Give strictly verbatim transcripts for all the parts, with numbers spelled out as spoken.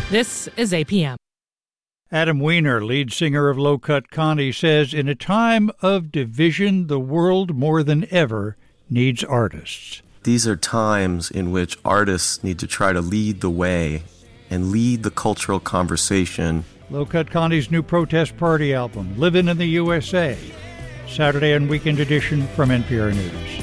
This is A P M. Adam Weiner, lead singer of Low Cut Connie, says in a time of division, the world more than ever needs artists. These are times in which artists need to try to lead the way and lead the cultural conversation. Low Cut Connie's new protest party album, Livin' in the U S A. Saturday and weekend edition from N P R News.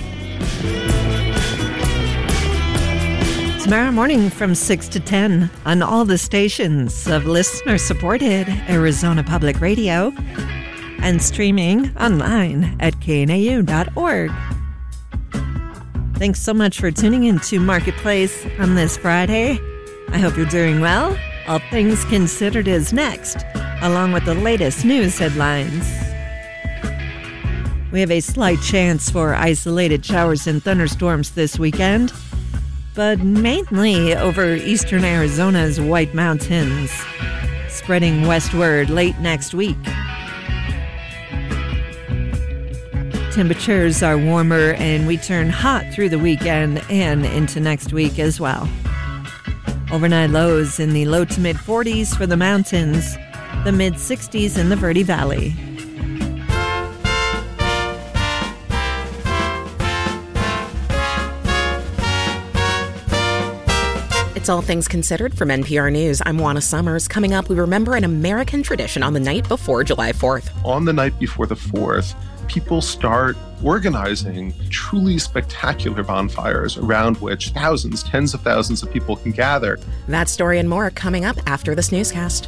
Tomorrow morning from six to ten on all the stations of listener-supported Arizona Public Radio and streaming online at K N A U dot org. Thanks so much for tuning in to Marketplace on this Friday. I hope you're doing well. All Things Considered is next, along with the latest news headlines. We have a slight chance for isolated showers and thunderstorms this weekend, but mainly over eastern Arizona's White Mountains, spreading westward late next week. Temperatures are warmer and we turn hot through the weekend and into next week as well. Overnight lows in the low to mid forties for the mountains, the mid sixties in the Verde Valley. It's All Things Considered from N P R News. I'm Juana Summers. Coming up, we remember an American tradition on the night before July fourth. On the night before the fourth, people start organizing truly spectacular bonfires around which thousands, tens of thousands of people can gather. That story and more coming up after this newscast.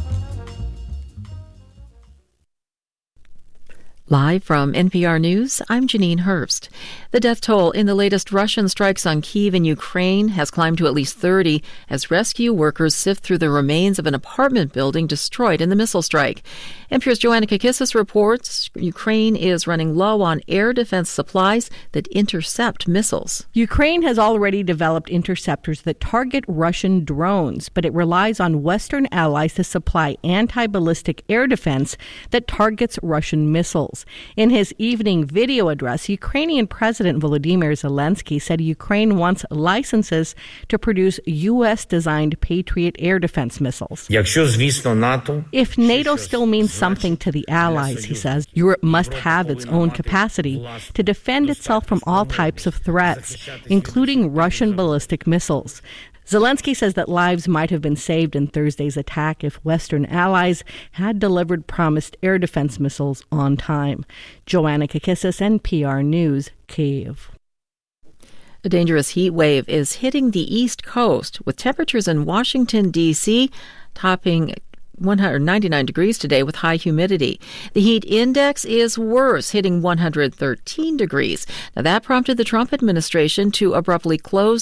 Live from N P R News, I'm Janine Hurst. The death toll in the latest Russian strikes on Kyiv in Ukraine has climbed to at least thirty as rescue workers sift through the remains of an apartment building destroyed in the missile strike. N P R's Joanna Kakissis reports Ukraine is running low on air defense supplies that intercept missiles. Ukraine has already developed interceptors that target Russian drones, but it relies on Western allies to supply anti-ballistic air defense that targets Russian missiles. In his evening video address, Ukrainian President Volodymyr Zelensky said Ukraine wants licenses to produce U S-designed Patriot air defense missiles. If NATO still means something to the allies, he says, Europe must have its own capacity to defend itself from all types of threats, including Russian ballistic missiles. Zelensky says that lives might have been saved in Thursday's attack if Western allies had delivered promised air defense missiles on time. Joanna Kakissis, N P R News, Kyiv. A dangerous heat wave is hitting the East Coast, with temperatures in Washington, D C topping one hundred ninety-nine degrees today with high humidity. The heat index is worse, hitting one hundred thirteen degrees. Now, that prompted the Trump administration to abruptly close